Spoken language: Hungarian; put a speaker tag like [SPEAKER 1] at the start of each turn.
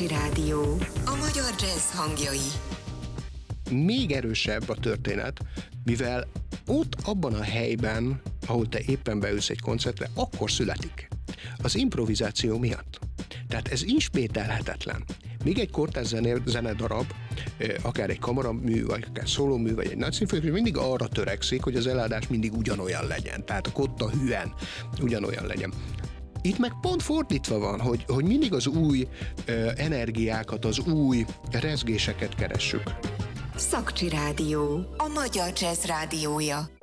[SPEAKER 1] Szakcsi Rádió. A magyar jazz hangjai.
[SPEAKER 2] Még erősebb a történet, mivel ott abban a helyben, ahol te éppen beülsz egy koncertre, akkor születik. Az improvizáció miatt. Tehát ez ismételhetetlen. Még egy Cortez zenedarab, akár egy kamaramű, vagy akár szólómű, vagy egy nagy szimfonikus, mindig arra törekszik, hogy az eladás mindig ugyanolyan legyen. Tehát a kotta hűen ugyanolyan legyen. Itt meg pont fordítva van, hogy mindig az új energiákat, az új rezgéseket keressük.
[SPEAKER 1] Szakcsi Rádió. A magyar jazz rádiója.